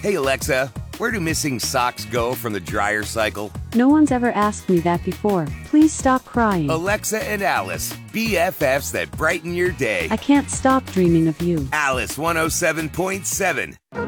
Hey Alexa, where do missing socks go from the dryer cycle? No one's ever asked me that before. Please stop crying. Alexa and Alice, BFFs that brighten your day. I can't stop dreaming of you. Alice 107.7.